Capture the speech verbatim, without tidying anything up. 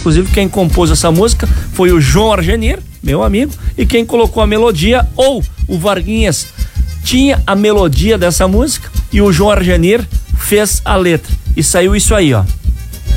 Inclusive quem compôs essa música foi o João Argenir, meu amigo, e quem colocou a melodia, ou o Varguinhas, tinha a melodia dessa música e o João Argenir fez a letra. E saiu isso aí, ó.